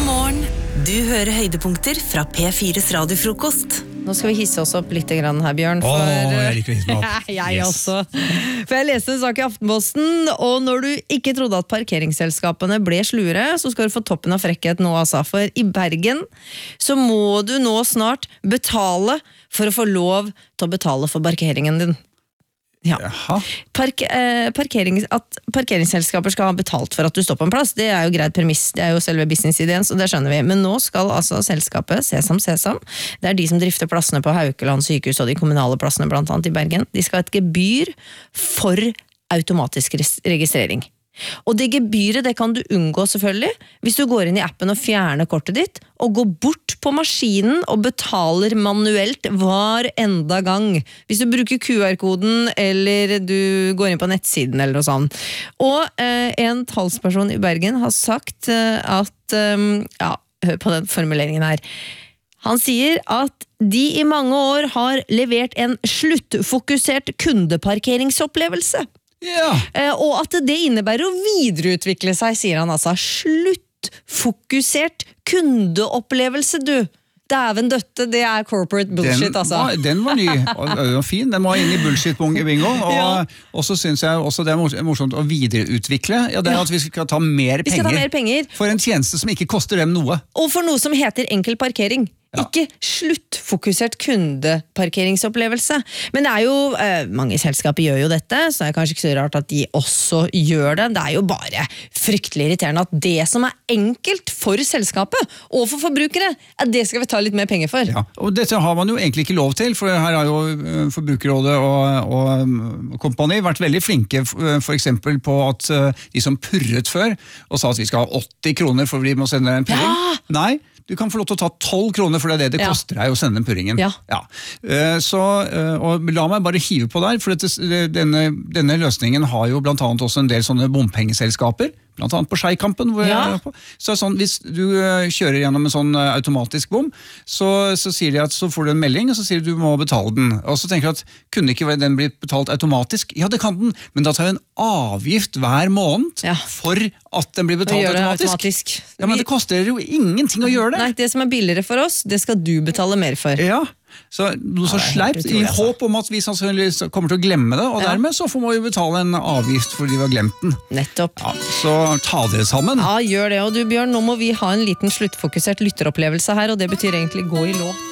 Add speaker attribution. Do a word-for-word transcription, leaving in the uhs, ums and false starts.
Speaker 1: morgen. Du hører høydepunkter fra P fires radiofrokost.
Speaker 2: Nå skal vi hisse oss opp litt grann her, Bjørn.
Speaker 3: For, Åh, jeg liker å hisse meg opp.
Speaker 2: jeg
Speaker 3: Yes.
Speaker 2: også. For jeg leste en sak i Aftenposten, og når du ikke trodde at parkeringsselskapene ble slure, så skal du få toppen av frekkhet nå, altså. For i Bergen så må du nå snart betale for å få lov til å betale for parkeringen din. Ja. Park, eh, parkerings, at parkeringsselskaper skal ha betalt for at du står på en plass, det er jo greit premiss, det er jo selve businessideen, så det skjønner vi. Men nå skal altså selskapet, Sesam Sesam, det er de som drifter plassene på Haukeland sykehus og de kommunale plassene blant annet i Bergen, de skal ha et gebyr for automatisk registrering. Og det gebyret, det kan du unngå selvfølgelig, hvis du går inn i appen og fjerner kortet ditt, og går bort på maskinen og betaler manuelt hver enda gang. Hvis du bruker Q R-koden, eller du går inn på nettsiden eller noe sånt. Og eh, en talsperson i Bergen har sagt eh, at, eh, ja, hør på den formuleringen her. Han sier at de i mange år har levert en sluttfokusert kundeparkeringsopplevelse.
Speaker 3: Ja.
Speaker 2: Eh, og at det innebærer å videreutvikle seg, sier han altså. Sluttfokusert kundeopplevelse, du. Dæven døtte, det er corporate bullshit,
Speaker 3: den
Speaker 2: altså.
Speaker 3: Var, den var ny, og den var fin. Den var inne i bullshit-bingo, og,
Speaker 2: Ja.
Speaker 3: og så synes jeg også det er morsomt å videreutvikle. Ja, det er
Speaker 2: Ja.
Speaker 3: at vi skal ta mer
Speaker 2: Vi skal ta
Speaker 3: penger,
Speaker 2: mer penger.
Speaker 3: for en tjeneste som ikke koster dem noe.
Speaker 2: Og for noe som heter enkel parkering.
Speaker 3: Ja.
Speaker 2: Ikke sluttfokusert kundeparkeringsopplevelse. Men det er jo, eh, mange selskaper gjør jo dette, så det er kanskje ikke så rart at de også gjør det. Det er jo bare fryktelig irriterende at det som er enkelt for selskapet og for forbrukere, at det skal vi ta litt mer penger for.
Speaker 3: Ja, og dette har man jo egentlig ikke lov til, for her har jo eh, Forbrukerrådet og, og um, kompani vært veldig flinke f- for eksempel på at eh, de som purret før og sa at vi skal ha åtti kroner for vi må sende en purring.
Speaker 2: Ja!
Speaker 3: Nei, du kan få lov til å ta tolv kroner, for det er det det
Speaker 2: Ja.
Speaker 3: koster deg å sende den purringen.
Speaker 2: Ja.
Speaker 3: Eh, Så, eh, og la meg bare hive på der, for dette, denne, denne løsningen har jo blant annet også en del sånne bompengeselskaper, blant annet på Skeikampen, hvor
Speaker 2: Ja.
Speaker 3: jeg er på. Så sånn, hvis du eh, kjører gjennom en sånn eh, automatisk bom, så, så sier de at så får du en melding, og så sier de du må betale den. Og så tenker jeg at, kunne ikke den bli betalt automatisk? Ja, det kan den, men da tar jeg en avgift hver måned
Speaker 2: Ja.
Speaker 3: for at den blir
Speaker 2: Og
Speaker 3: betalt
Speaker 2: gjør det
Speaker 3: automatisk.
Speaker 2: automatisk.
Speaker 3: Ja, men det koster jo ingenting å gjøre det.
Speaker 2: Nei, det som er billigere for oss, det skal du betale mer for.
Speaker 3: Ja, så noe så
Speaker 2: det er helt
Speaker 3: sleipt, i
Speaker 2: utrolig, altså.
Speaker 3: håp om at vi sannsynligvis kommer til å glemme det, og
Speaker 2: Ja.
Speaker 3: dermed så får vi jo betale en avgift fordi vi har glemt den.
Speaker 2: Nettopp.
Speaker 3: Ja, så ta dere sammen.
Speaker 2: Ja, gjør det. Og du, Bjørn, nå må vi ha en liten sluttfokusert lytteropplevelse her, og det betyr egentlig gå i lå.